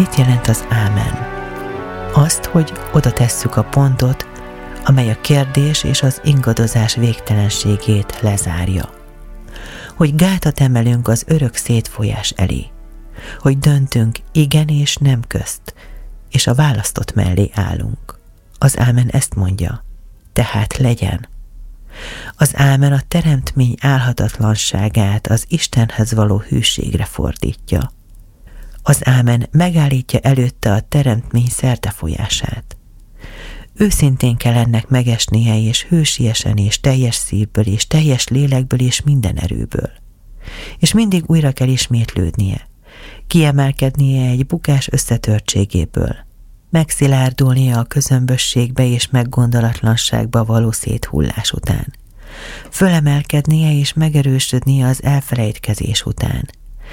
Mit jelent az ámen? Azt, hogy oda tesszük a pontot, amely a kérdés és az ingadozás végtelenségét lezárja. Hogy gátat emelünk az örök szétfolyás elé. Hogy döntünk igen és nem közt, és a választott mellé állunk. Az ámen ezt mondja, tehát legyen. Az ámen a teremtmény álhatatlanságát az Istenhez való hűségre fordítja. Az ámen megállítja előtte a teremtmény szertefolyását. Őszintén kell ennek megesnie, és hősiesen, és teljes szívből, és teljes lélekből, és minden erőből. És mindig újra kell ismétlődnie, kiemelkednie egy bukás összetörtségéből, megszilárdulnia a közömbösségbe és meggondolatlanságba való széthullás után, fölemelkednie és megerősödnie az elfelejtkezés után.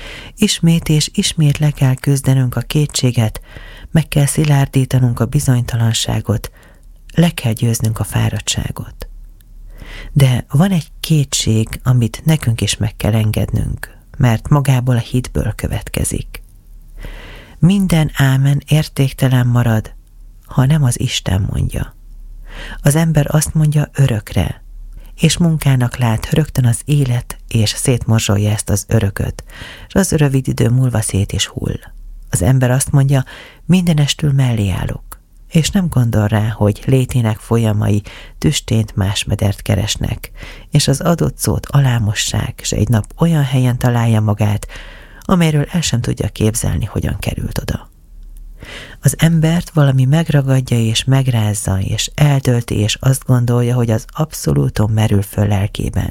Ismét és ismét le kell küzdenünk a kétséget, meg kell szilárdítanunk a bizonytalanságot, le kell győznünk a fáradtságot. De van egy kétség, amit nekünk is meg kell engednünk, mert magából a hitből következik. Minden ámen értéktelen marad, ha nem az Isten mondja. Az ember azt mondja örökre, és munkának lát rögtön az élet, és szétmorzsolja ezt az örököt, és az rövid idő múlva szét is hull. Az ember azt mondja, mindenestül mellé állok, és nem gondol rá, hogy létének folyamai tüstént más medert keresnek, és az adott szót alámossák, és egy nap olyan helyen találja magát, amelyről el sem tudja képzelni, hogyan került oda. Az embert valami megragadja és megrázza, és eltölti, és azt gondolja, hogy az abszolúton merül föl lelkében.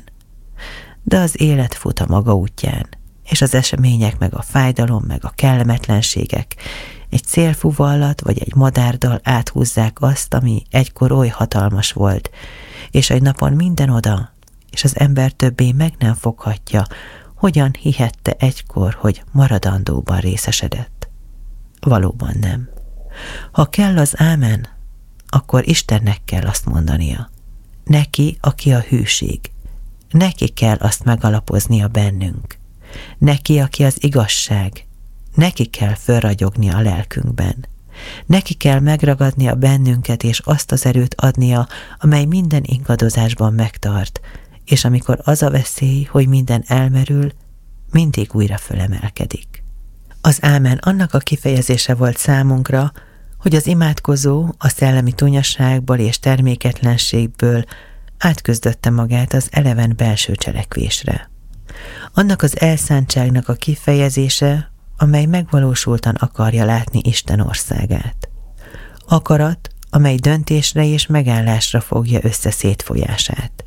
De az élet fut a maga útján, és az események, meg a fájdalom, meg a kellemetlenségek egy szélfuvallat vagy egy madárdal áthúzzák azt, ami egykor oly hatalmas volt, és egy napon minden oda, és az ember többé meg nem foghatja, hogyan hihette egykor, hogy maradandóban részesedett. Valóban nem. Ha kell az ámen, akkor Istennek kell azt mondania. Neki, aki a hűség. Neki kell azt megalapoznia bennünk. Neki, aki az igazság. Neki kell fölragyognia a lelkünkben. Neki kell megragadnia bennünket, és azt az erőt adnia, amely minden ingadozásban megtart, és amikor az a veszély, hogy minden elmerül, mindig újra fölemelkedik. Az ámen annak a kifejezése volt számunkra, hogy az imádkozó a szellemi tunyaságból és terméketlenségből átküzdötte magát az eleven belső cselekvésre. Annak az elszántságnak a kifejezése, amely megvalósultan akarja látni Isten országát. Akarat, amely döntésre és megállásra fogja össze szétfolyását.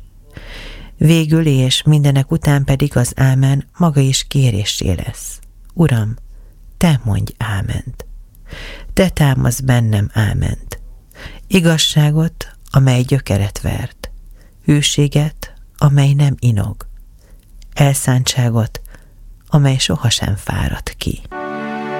Végül és mindenek után pedig az ámen maga is kéréssé lesz. Uram, te mondj áment. Te támaszz bennem áment. Igazságot, amely gyökeret vert. Hűséget, amely nem inog. Elszántságot, amely sohasem fárad ki.